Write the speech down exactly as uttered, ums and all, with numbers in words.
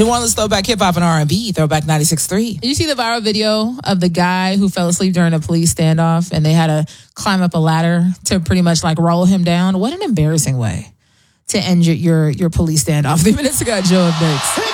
New Orleans throwback hip hop and R and B, throwback ninety-six point three. Did you see the viral video of the guy who fell asleep during a police standoff and they had to climb up a ladder to pretty much like roll him down? What an embarrassing way to end your your, your police standoff. Three minutes ago, Joe up next.